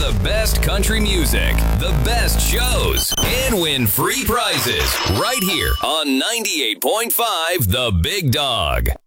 the best country music, the best shows, and win free prizes right here on 98.5 The Big Dog.